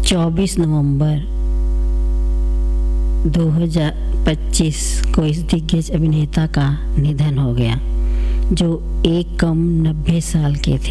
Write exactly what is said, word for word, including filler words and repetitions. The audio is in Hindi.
चौबीस नवंबर दो हज़ार पच्चीस को इस दिग्गज अभिनेता का निधन हो गया, जो एक कम नब्बे साल के थे।